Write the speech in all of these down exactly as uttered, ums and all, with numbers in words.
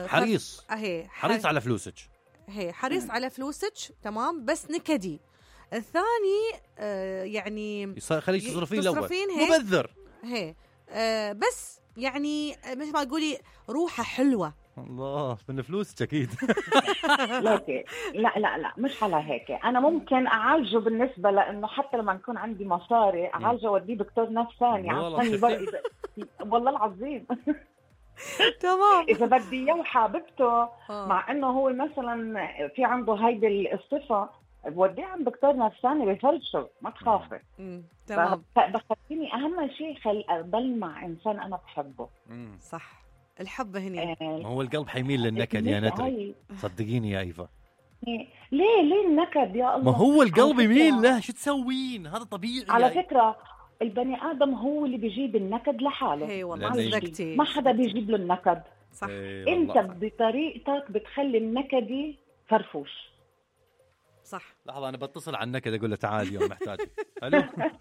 حريص اهي حريص على فلوسك، هي حريص على فلوسك تمام، بس نكدي. الثاني آه يعني خليك تصرفين الاول تصرفين مبذر، هي آه بس يعني مثل ما تقولي روحه حلوه. الله من فلوسك اكيد. لا لا لا لا مش على هيك. انا ممكن اعالجه بالنسبه لانه حتى لما يكون عندي مصاري اعالجه واديه دكتور نفساني عشان والله العظيم. تمام. اذا بدي اياه وحاببته مع انه هو مثلا في عنده هيدي الصفه بوديه عند دكتور نفساني بفرشه ما تخافي. تمام. بخليني اهم شيء خل اضل مع انسان انا بحبه. مم. صح. الحب هنا ما هو القلب حيميل للنكد يا ندري، صدقيني يا ايفا. ليه ليه النكد يا الله؟ ما هو القلب يميل له، شو تسوين؟ هذا طبيعي. على فكره البني ادم هو اللي بيجيب النكد لحاله. اي والله ما حدا بيجيب له النكد. صح. انت بطريقتك بتخلي النكدي فرفوش. صح. لحظه انا بتصل على النكد اقول له تعال اليوم محتاج. الو.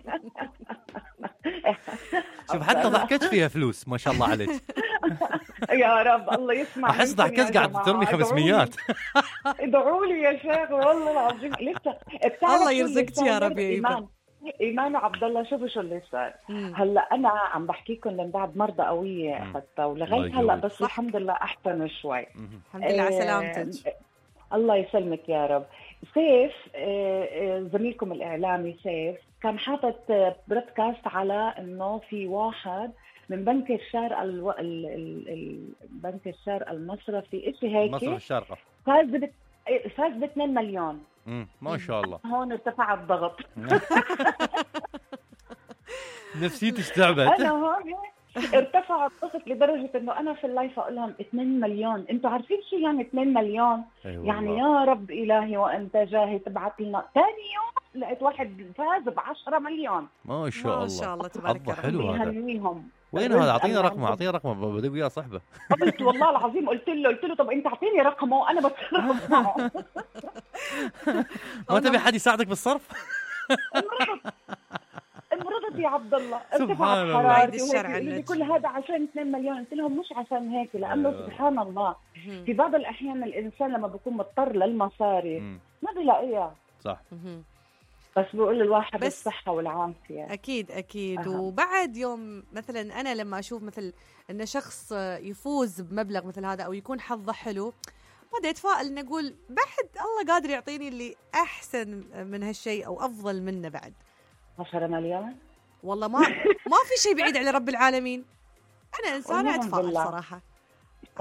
شوف حتى ضحكت فيها فلوس ما شاء الله عليك. يا رب الله يسمع. احس ضحكت قاعد ترمي خمسميات. ادعوا لي يا شيخ والله العظيم لسه. الله يرزقك يا رب يا ايمان. ايمان وعبد الله شوفوا شو اللي صار. هلا انا عم بحكيكم من بعد مرضى قويه اخذتها ولغايه هلا بس الحمد لله احسن شوي. الحمد لله على سلامتك. الله يسلمك يا رب. سيف زميلكم الإعلامي سيف كان حاطط برودكاست على إنه في واحد من بنك الشارقة الو... ال... ال... ال... بنك الشارقة المصرفي إشي هيك مصرف الشارقة فاز ب فاز ب اثنين مليون. امم ما شاء الله. هون ارتفع الضغط. نفسيتي تعبت. أنا هون ارتفع الضغط لدرجة إنه أنا في اللايف أقول لهم اثنين مليون. أنتوا عارفين شو يعني اثنين مليون؟ أيوة يعني يا رب إلهي وأنت جاهي تبعث لنا. ثاني يوم لقيت واحد فاز بعشرة مليون. ما شاء الله. ما شاء الله تبارك الله. حلو هذا. يهنيهم. وين هذا؟ أعطينا رقمه أعطينا رقمه بدي وياه صحبة. قلت والله العظيم قلت له قلت له طب أنت أعطيني رقمه وأنا بتصرف معه. ما تبي حد يساعدك بالصرف؟ انبرضت يا عبد الله. سبحان الله. كل هذا عشان اثنين مليون. قلت لهم مش عشان هيك لانه أيوة. سبحان الله في بعض الاحيان الانسان لما بيكون مضطر للمصاري ما بيلاقيها. صح. بس بقول الواحد الصحه والعافيه. اكيد اكيد. أه. وبعد يوم مثلا انا لما اشوف مثل ان شخص يفوز بمبلغ مثل هذا او يكون حظه حلو ما اتفائل ان اقول بعد الله قادر يعطيني اللي احسن من هالشيء او افضل منه بعد. عشرة مليون والله ما ما في شيء بعيد على رب العالمين. أنا إنسانة أتفائل صراحة.